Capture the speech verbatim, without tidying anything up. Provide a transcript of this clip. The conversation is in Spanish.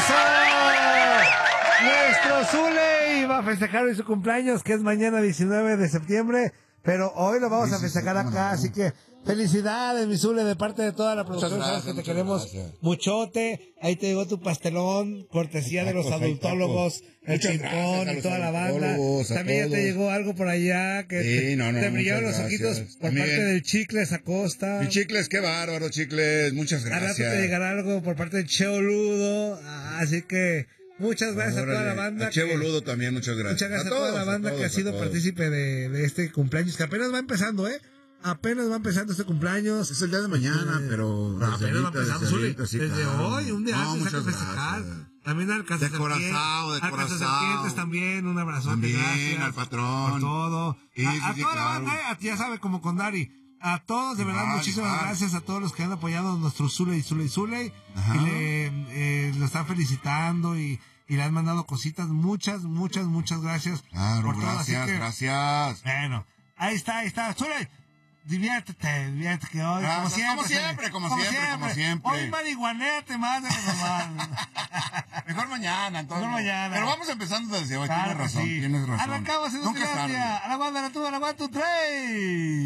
Nuestro Zule va a festejar hoy su cumpleaños, que es mañana diecinueve de septiembre, pero hoy lo vamos a festejar acá, así que felicidades, mi Zule, de parte de toda la producción, sabes que te queremos muchote. Ahí te llegó tu pastelón, cortesía de los adultólogos, el chimpón y toda la banda. También ya te llegó algo por allá, que sí, no, no, te brillaron los ojitos por También. parte del Chicles Acosta. Mi Chicles, qué bárbaro, Chicles, muchas gracias. Al rato te llegará algo por parte del Che Boludo, así que muchas gracias Órale. a toda la banda. A Che Boludo también, muchas gracias. Muchas gracias a, a toda todos, la banda a todos, que ha sido partícipe de, de este cumpleaños, que apenas va empezando, ¿eh? Apenas va empezando este cumpleaños. Es el día de mañana, eh, pero... No, apenas va empezando, Zuli. Desde, sí, desde claro. hoy, un día no, antes hay que festejar. También al Casa De corazón, de corazón. también, un abrazote, también, gracias. al patrón. Por todo. Sí, a sí, a sí, toda claro. la banda, a ti ya sabe, como con Dari. A todos, de verdad, Igual, muchísimas igual. gracias a todos los que han apoyado a nuestro Zule y Zule y Zule. Y le, eh, lo están felicitando y, y le han mandado cositas. Muchas, muchas, muchas gracias. Claro, por todo. gracias, Así que, gracias. Bueno, ahí está, ahí está. Zule, diviértete, diviértete que hoy, Gracias, como siempre. como siempre, como, como siempre, siempre, como siempre. Hoy marihuaneate más de lo normal. Mejor mañana, entonces. Mejor mañana. Pero vamos empezando desde hoy, Claro tienes razón, sí. tienes razón. Arrancamos en Nunca es tarde. A la banda, la tuba, la one, two, three.